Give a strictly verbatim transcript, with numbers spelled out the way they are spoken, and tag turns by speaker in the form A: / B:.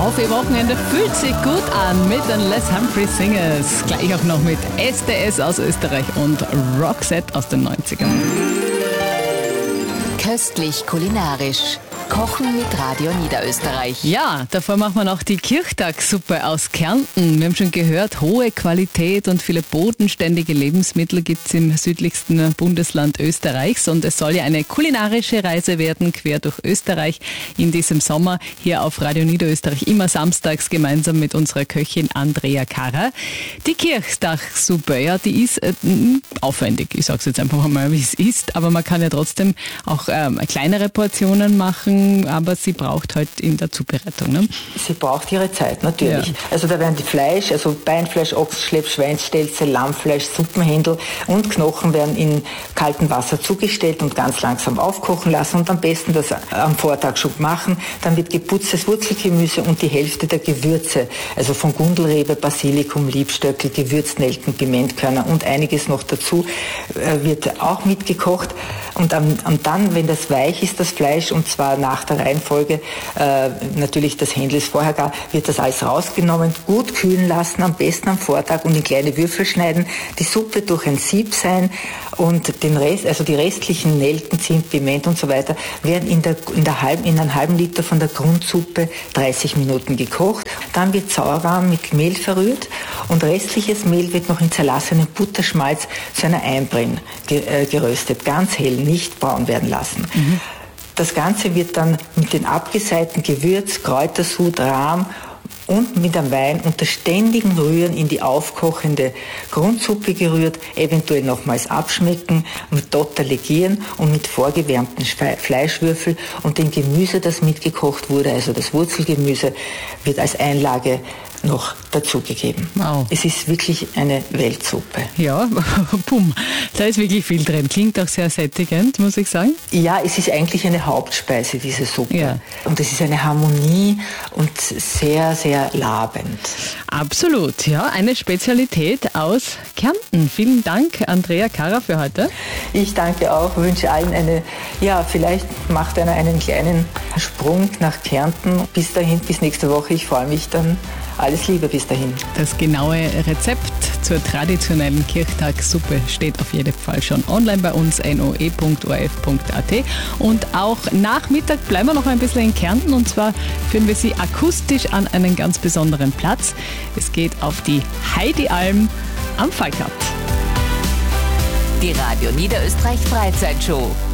A: auf ihr Wochenende. Fühlt sich gut an mit den Les Humphrey Singers. Gleich auch noch mit S D S aus Österreich und Roxette aus den neunzigern.
B: Köstlich kulinarisch. Kochen mit Radio Niederösterreich.
A: Ja, davor machen wir noch die Kirchtagssuppe aus Kärnten. Wir haben schon gehört, hohe Qualität und viele bodenständige Lebensmittel gibt es im südlichsten Bundesland Österreichs. Und es soll ja eine kulinarische Reise werden, quer durch Österreich in diesem Sommer. Hier auf Radio Niederösterreich immer samstags gemeinsam mit unserer Köchin Andrea Karrer. Die Kirchtagssuppe, ja, die ist äh, aufwendig. Ich sage es jetzt einfach mal, wie es ist. Aber man kann ja trotzdem auch ähm, kleinere Portionen machen. Aber sie braucht halt in der Zubereitung, ne?
C: Sie braucht ihre Zeit, natürlich.
A: Ja.
C: Also da werden die Fleisch, also Beinfleisch, Ochsenschlepp, Schweinsstelze, Lammfleisch, Suppenhändel und Knochen werden in kaltem Wasser zugestellt und ganz langsam aufkochen lassen und am besten das am Vortag schon machen. Dann wird geputztes Wurzelgemüse und die Hälfte der Gewürze, also von Gundelrebe, Basilikum, Liebstöckel, Gewürznelken, Pimentkörner und einiges noch dazu, wird auch mitgekocht. Und am, am dann, wenn das weich ist, das Fleisch, und zwar nach der Reihenfolge, äh, natürlich das Händel ist vorher gar, wird das alles rausgenommen, gut kühlen lassen, am besten am Vortag und in kleine Würfel schneiden, die Suppe durch ein Sieb sein und den Rest, also die restlichen Nelken, Zimt, Piment und so weiter, werden in, der, in, der halben, in einem halben Liter von der Grundsuppe dreißig Minuten gekocht. Dann wird Sauerrahm mit Mehl verrührt und restliches Mehl wird noch in zerlassenem Butterschmalz zu einer Einbrenne geröstet, ganz hell, nicht braun werden lassen. Mhm. Das Ganze wird dann mit den abgeseiten Gewürz, Kräutersud, Rahm und mit dem Wein unter ständigem Rühren in die aufkochende Grundsuppe gerührt, eventuell nochmals abschmecken, mit Dotter legieren und mit vorgewärmten Fleischwürfel und dem Gemüse, das mitgekocht wurde, also das Wurzelgemüse, wird als Einlage noch dazugegeben.
A: Wow.
C: Es ist wirklich eine Weltsuppe.
A: Ja, pum, da ist wirklich viel drin. Klingt auch sehr sättigend, muss ich sagen.
C: Ja, es ist eigentlich eine Hauptspeise, diese Suppe.
A: Ja.
C: Und es ist eine Harmonie und sehr, sehr labend.
A: Absolut, ja, eine Spezialität aus Kärnten. Vielen Dank, Andrea Karrer, für heute.
C: Ich danke auch, wünsche allen eine, ja, vielleicht macht einer einen kleinen Sprung nach Kärnten. Bis dahin, bis nächste Woche. Ich freue mich dann. Alles Liebe bis dahin.
A: Das genaue Rezept zur traditionellen Kirchtagssuppe steht auf jeden Fall schon online bei uns, n o e punkt o r f punkt a t. Und auch nach Mittag bleiben wir noch ein bisschen in Kärnten und zwar führen wir Sie akustisch an einen ganz besonderen Platz. Es geht auf die Heidi-Alm am Falkert.
B: Die Radio Niederösterreich Freizeitshow.